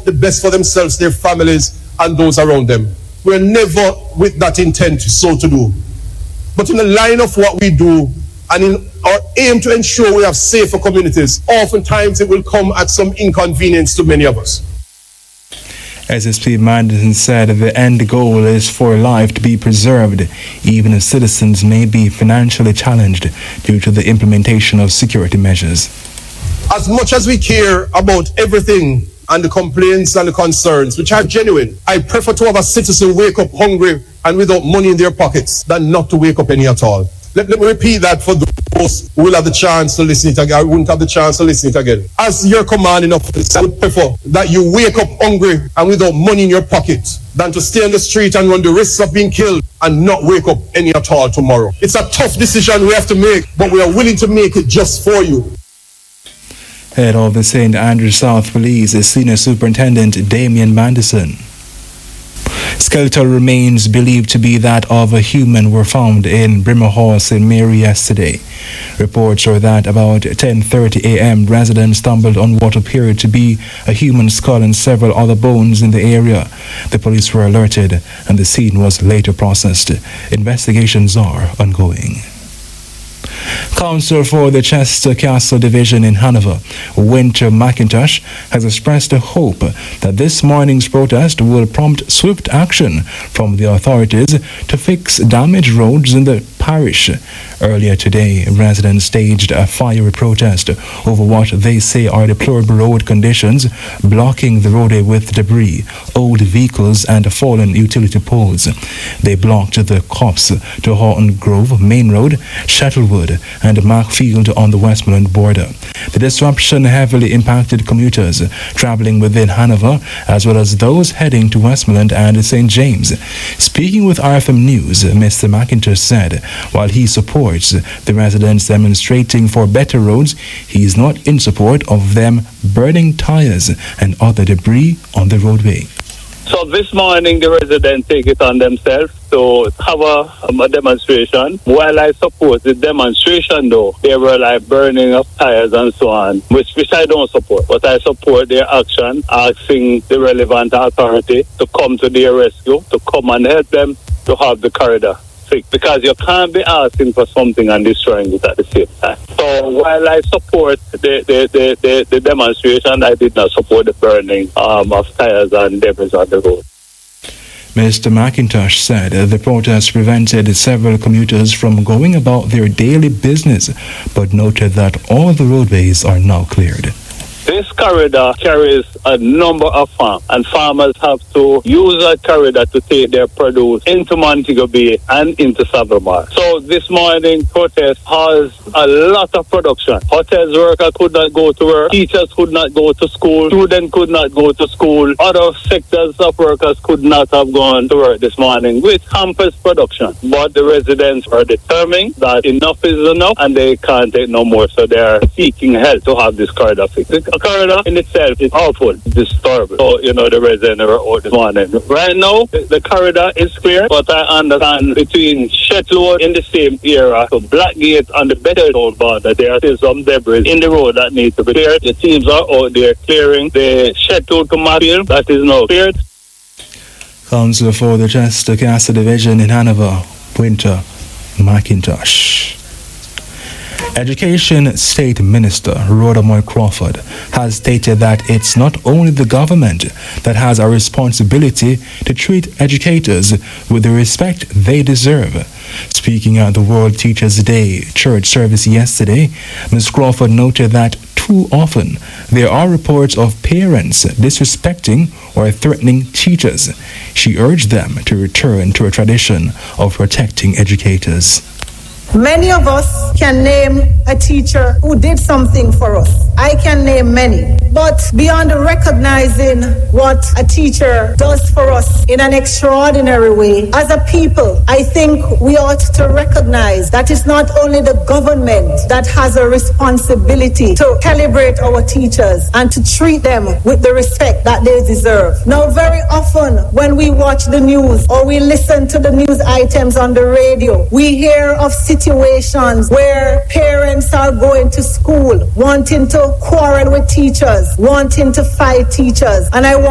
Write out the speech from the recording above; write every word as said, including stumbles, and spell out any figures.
the best for themselves, their families, and those around them. We're never with that intent so to do. But in the line of what we do, and in our aim to ensure we have safer communities, oftentimes it will come at some inconvenience to many of us. S S P Manderson said the end goal is for life to be preserved, even if citizens may be financially challenged due to the implementation of security measures. As much as we care about everything and the complaints and the concerns, which are genuine, I prefer to have a citizen wake up hungry and without money in their pockets than not to wake up any at all. Let, let me repeat that for those who will have the chance to listen it again, or wouldn't have the chance to listen it again. As your commanding officer, I would prefer that you wake up hungry and without money in your pocket than to stay on the street and run the risks of being killed and not wake up any at all tomorrow. It's a tough decision we have to make, but we are willing to make it just for you. Head of the Saint Andrews South Police is Senior Superintendent Damian Manderson. Skeletal remains believed to be that of a human were found in Brimmerhall, Saint Mary yesterday. Reports are that about ten thirty a.m. residents stumbled on what appeared to be a human skull and several other bones in the area. The police were alerted and the scene was later processed. Investigations are ongoing. Counsel for the Chester Castle Division in Hanover, Winter McIntosh, has expressed a hope that this morning's protest will prompt swift action from the authorities to fix damaged roads in the parish. Earlier today, residents staged a fiery protest over what they say are deplorable road conditions, blocking the roadway with debris, old vehicles and fallen utility poles. They blocked the copse to Horton Grove, Main Road, Shuttlewood and Markfield on the Westmoreland border. The disruption heavily impacted commuters traveling within Hanover as well as those heading to Westmoreland and Saint James. Speaking with R F M News, Mister McIntosh said while he supports the residents demonstrating for better roads, he is not in support of them burning tires and other debris on the roadway. So this morning the residents take it on themselves to have a, um, a demonstration. While I support the demonstration though, they were like burning up tires and so on, which, which I don't support. But I support their action, asking the relevant authority to come to their rescue, to come and help them to have the corridor fixed. Because you can't be asking for something and destroying it at the same time. So while I support the, the, the, the, the demonstration, I did not support the burning um, of tires and debris on the road. Mister McIntosh said the protest prevented several commuters from going about their daily business, but noted that all the roadways are now cleared. This corridor carries a number of farms, and farmers have to use that corridor to take their produce into Montego Bay and into Savamar. So this morning protest has a lot of production. Hotels workers could not go to work, teachers could not go to school, students could not go to school, other sectors of workers could not have gone to work this morning, which hampers production. But the residents are determined that enough is enough and they can't take no more, so they are seeking help to have this corridor fixed. The corridor in itself is awful, disturbing. So, you know, the residents are out this morning. Right now, the, the corridor is clear, but I understand between Shetland in the same area to Blackgate and the Bettertown border, there are still some debris in the road that needs to be cleared. The teams are out there clearing the Shetland to Marfield, that is now cleared. Councillor for the Chester Castle Division in Hanover, Winter McIntosh. Education State Minister Rhoda Moy Crawford has stated that it's not only the government that has a responsibility to treat educators with the respect they deserve. Speaking at the World Teachers' Day church service yesterday, Miz Crawford noted that too often there are reports of parents disrespecting or threatening teachers. She urged them to return to a tradition of protecting educators. Many of us can name a teacher who did something for us. I can name many. But beyond recognizing what a teacher does for us in an extraordinary way, as a people, I think we ought to recognize that it's not only the government that has a responsibility to calibrate our teachers and to treat them with the respect that they deserve. Now, very often when we watch the news or we listen to the news items on the radio, we hear of situations where parents are going to school wanting to quarrel with teachers, wanting to fight teachers. And I want